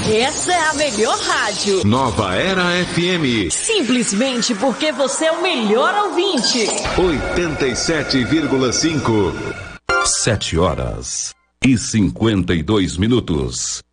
Essa é a melhor rádio. Nova Era FM. Simplesmente porque você é o melhor ouvinte. 87,5. 7h52.